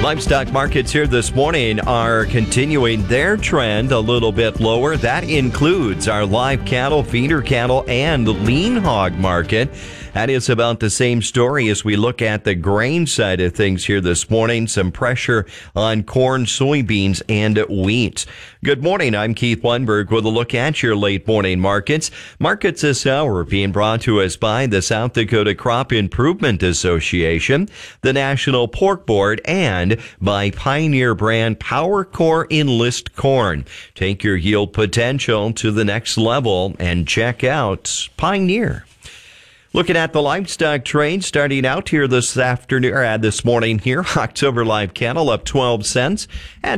Livestock markets here this morning are continuing their trend a little bit lower. That includes our live cattle, feeder cattle, and lean hog market. That is about the same story as we look at the grain side of things here this morning. Some pressure on corn, soybeans, and wheat. Good morning. I'm Keith Lundberg with a look at your late morning markets. Markets this hour being brought to us by the South Dakota Crop Improvement Association, the National Pork Board, and by Pioneer brand PowerCore Enlist Corn. Take your yield potential to the next level and check out Pioneer. Looking at the livestock trade starting out here this morning here, October live cattle up 12 cents at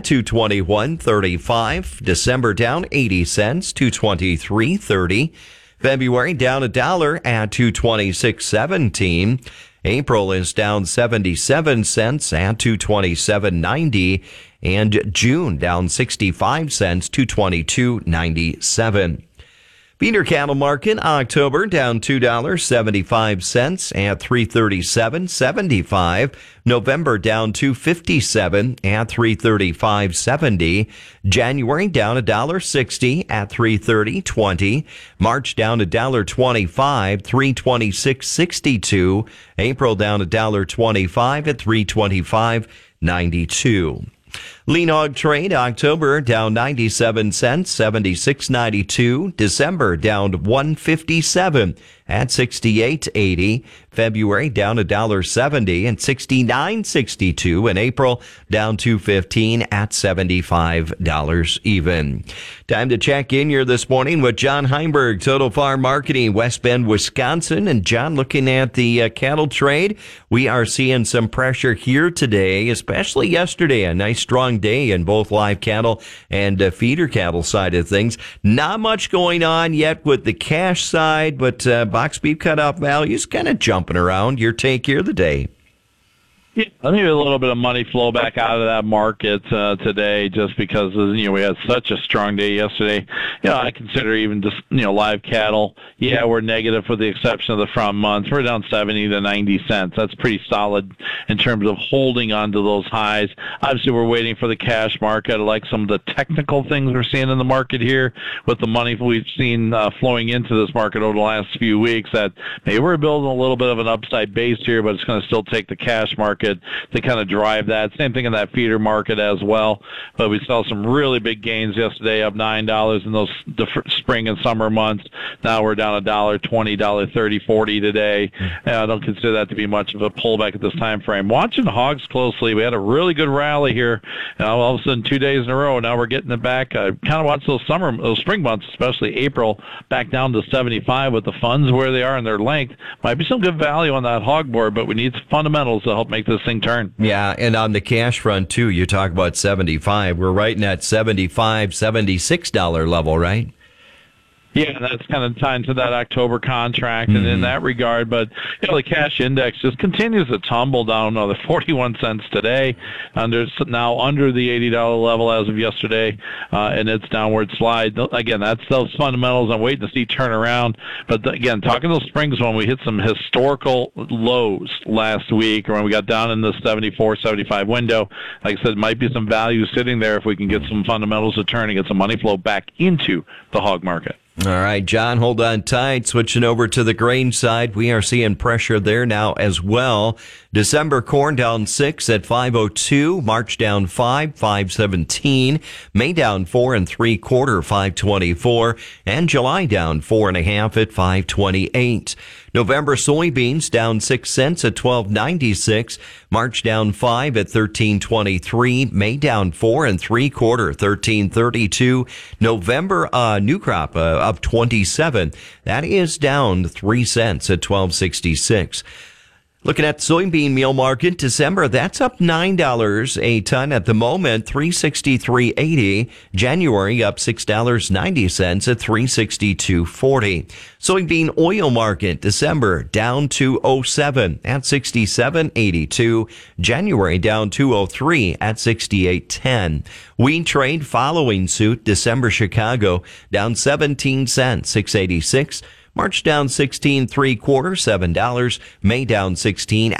$221.35. December down 80 cents, $223.30. February down $1 at $226.17. April is down 77 cents at $227.90. And June down 65 cents, $222.97. Feeder cattle market, October down $2.75 at $337.75. November down $2.57 at $335.70. January down $1.60 at $330.20. March down $1.25, $326.62. April down $1.25 at $325.92. Lean hog trade, October down 97 cents, 76.92. December down 157 at 68.80. February down $1.70 and 69.62. And April down $2.15 at $75 even. Time to check in here this morning with John Heinberg, Total Farm Marketing, West Bend, Wisconsin. And John, looking at the cattle trade, we are seeing some pressure here today, especially yesterday. A nice strong day in both live cattle and feeder cattle side of things. Not much going on yet with the cash side, but box beef cutout values kind of jumping around. Your take here of the day. Yeah, I think a little bit of money flow back out of that market today, just because we had such a strong day yesterday. I consider even just live cattle. Yeah, we're negative with the exception of the front months. We're down 70 to 90 cents. That's pretty solid in terms of holding on to those highs. Obviously, we're waiting for the cash market. I like some of the technical things we're seeing in the market here with the money we've seen flowing into this market over the last few weeks. That maybe we're building a little bit of an upside base here, but it's going to still take the cash market to kind of drive that. Same thing in that feeder market as well. But we saw some really big gains yesterday, up $9 in those spring and summer months. Now we're down $1, $20, $30, $40 today. And I don't consider that to be much of a pullback at this time frame. Watching the hogs closely, we had a really good rally here. All of a sudden, 2 days in a row. Now we're getting it back. Kind of watch those spring months, especially April, back down to 75 with the funds where they are and their length. Might be some good value on that hog board, but we need some fundamentals to help make this thing turn. Yeah, and on the cash front, too, you talk about 75. We're right in that $75, $76 level, right? Yeah, that's kind of tied to that October contract, and in that regard, but the cash index just continues to tumble down another 41 cents today, now under the $80 level as of yesterday, and its downward slide. Again, that's those fundamentals I'm waiting to see turn around. But again, talking those springs when we hit some historical lows last week, or when we got down in the 74, 75 window, like I said, might be some value sitting there if we can get some fundamentals to turn and get some money flow back into the hog market. All right, John, hold on tight. Switching over to the grain side, we are seeing pressure there now as well. December corn down 6 at 5.02. March down 5, 5.17. May down 4 3/4, 5.24. And July down 4 1/2 at 5.28. November soybeans down 6 cents at 12.96. March down 5 at 13.23. May down 4 3/4, 13.32. November new crop up 27. That is down 3 cents at 12.66. Looking at the soybean meal market, December, that's up $9 a ton at the moment, $363.80. January up $6.90 at $362.40. Soybean oil market, December down $2.07 at $67.82. January down $2.03 at $68.10. Wheat trade following suit, December Chicago down 17 cents, $6.86. March down 16 3/4, $7. May down 16